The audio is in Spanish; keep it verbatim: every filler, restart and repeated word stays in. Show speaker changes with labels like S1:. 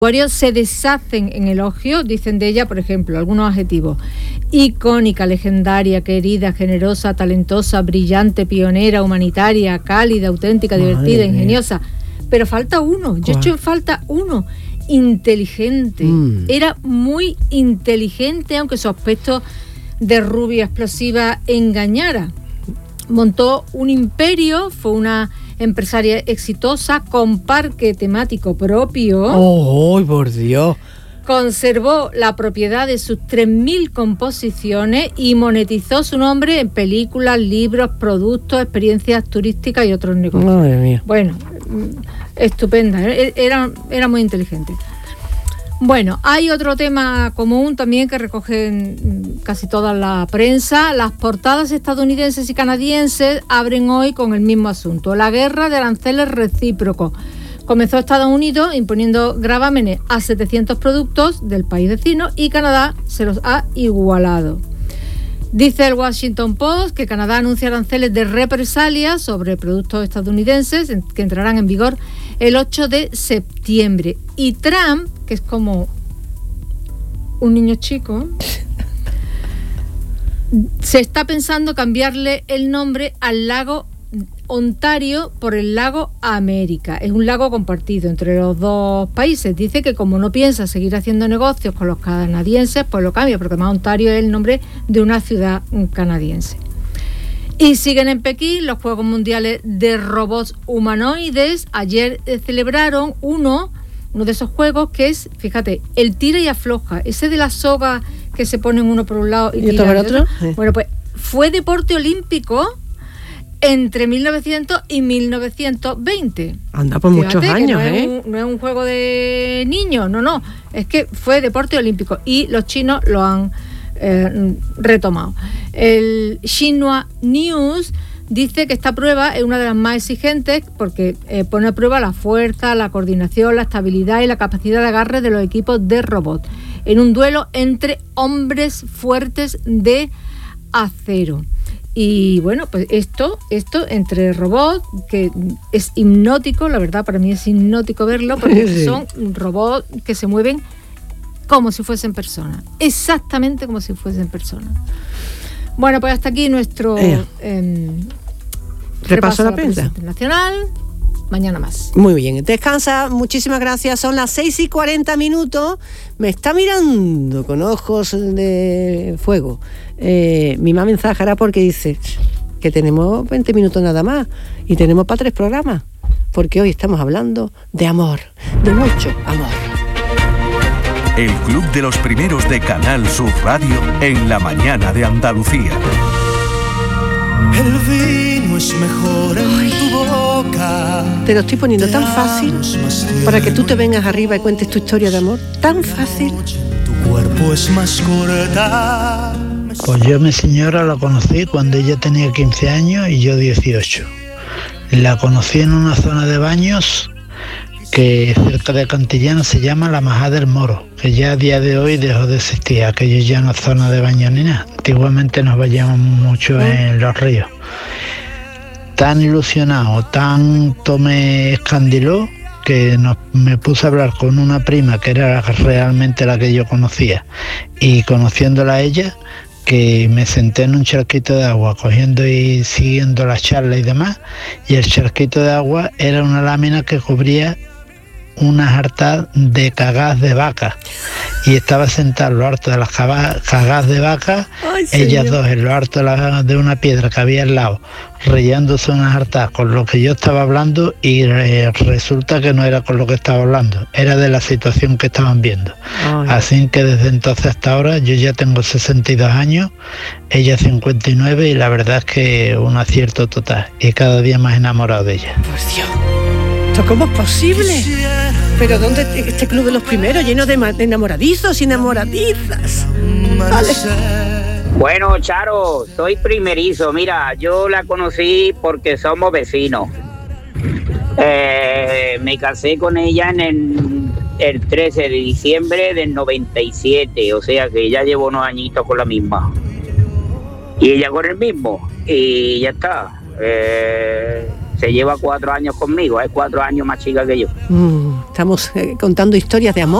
S1: usuarios se deshacen en elogios, dicen de ella, por ejemplo, algunos adjetivos: icónica, legendaria, querida, generosa, talentosa, brillante, pionera, humanitaria, cálida, auténtica,
S2: Madre
S1: divertida,
S2: mía.
S1: ingeniosa. Pero falta uno, yo he hecho en falta uno: inteligente. Mm. Era muy inteligente, aunque su aspecto de rubia explosiva engañara. Montó un imperio, fue una empresaria exitosa con parque temático propio.
S2: ¡Oh, por Dios!
S1: Conservó la propiedad de sus tres mil composiciones y monetizó su nombre en películas, libros, productos, experiencias turísticas y otros negocios.
S2: Madre mía.
S1: Bueno, estupenda, era, era muy inteligente. Bueno, hay otro tema común también que recogen casi toda la prensa. Las portadas estadounidenses y canadienses abren hoy con el mismo asunto: la guerra de aranceles recíprocos. Comenzó Estados Unidos imponiendo gravámenes a setecientos productos del país vecino y Canadá se los ha igualado. Dice el Washington Post que Canadá anuncia aranceles de represalia sobre productos estadounidenses que entrarán en vigor el ocho de septiembre. Y Trump, que es como un niño chico, se está pensando cambiarle el nombre al lago Ontario por el lago América. Es un lago compartido entre los dos países. Dice que como no piensa seguir haciendo negocios con los canadienses, pues lo cambia, porque además Ontario es el nombre de una ciudad canadiense. Y siguen en Pekín los Juegos Mundiales de Robots Humanoides. Ayer eh, celebraron uno, uno de esos juegos que es, fíjate, el tira y afloja. Ese de la soga que se ponen uno por un lado y,
S2: ¿Y otro por otro. Sí.
S1: Bueno, pues fue deporte olímpico entre mil novecientos y mil novecientos veinte.
S2: Anda por Fíjate muchos años,
S1: no
S2: ¿eh?
S1: Es un, no es un juego de niños, no, no. Es que fue deporte olímpico y los chinos lo han eh, retomado. El Xinhua News dice que esta prueba es una de las más exigentes porque eh, pone a prueba la fuerza, la coordinación, la estabilidad y la capacidad de agarre de los equipos de robot en un duelo entre hombres fuertes de acero. Y bueno, pues esto, esto entre robots, que es hipnótico, la verdad para mí es hipnótico verlo, porque sí. Son robots que se mueven como si fuesen personas, exactamente como si fuesen personas. Bueno, pues hasta aquí nuestro eh, eh,
S2: repaso a la prensa
S1: internacional. Mañana más.
S2: Muy bien, descansa, muchísimas gracias. Son las seis y cuarenta minutos. Me está mirando con ojos de fuego eh, mi mamá mensajera porque dice que tenemos veinte minutos nada más y tenemos para tres programas, porque hoy estamos hablando de amor, de mucho amor.
S3: El Club de los Primeros de Canal Sur Radio en la mañana de Andalucía.
S4: El vino es mejor en tu boca.
S2: Te lo estoy poniendo tan fácil para que tú te vengas arriba y cuentes tu historia de amor. Tan fácil.
S4: Tu cuerpo es más corta.
S5: Pues yo a mi señora la conocí cuando ella tenía quince años y yo dieciocho. La conocí en una zona de baños que cerca de Cantillana se llama la Majada del Moro, que ya a día de hoy dejó de existir. Aquello ya no es zona de baño ni nada. Antiguamente nos bañábamos mucho en los ríos. Tan ilusionado, tanto me escandiló que nos, me puse a hablar con una prima que era realmente la que yo conocía, y conociéndola a ella, que me senté en un charquito de agua cogiendo y siguiendo las charlas y demás, y el charquito de agua era una lámina que cubría una jarta de cagás de vaca, y estaba sentada en lo alto de las cagás de vaca. Ay, ellas dos en lo alto de, la, de una piedra que había al lado, rellándose una jarta con lo que yo estaba hablando, y eh, resulta que no era con lo que estaba hablando, era de la situación que estaban viendo. Ay. Así que desde entonces hasta ahora yo ya tengo sesenta y dos años, ella cincuenta y nueve, y la verdad es que un acierto total, y cada día más enamorado de ella.
S2: Por Dios, ¿esto cómo es posible? Pero ¿dónde este Club de los Primeros lleno de enamoradizos y enamoradizas? Vale.
S6: Bueno, Charo, soy primerizo. Mira, yo la conocí porque somos vecinos. Eh, me casé con ella en el, el trece de diciembre del noventa y siete, o sea que ya llevo unos añitos con la misma. Y ella con el mismo. Y ya está. Eh, se lleva cuatro años conmigo, es cuatro años más chica que yo.
S2: Mm, estamos eh, contando historias de amor.